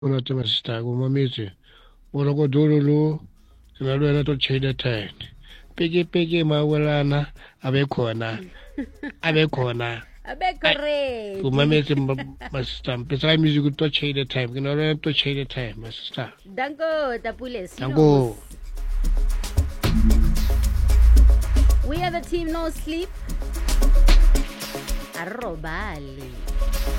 Una tema sister kumamisi. Bona ko dololo sinalwela to chede time. Peke mawelana abekhona. Abekhona. Abekore. Kumamisi sister. Pesa music to chede time. Kinalwela to chede time sister. Danko Tapule. Danko. We are the team No Sleep. Arrobali.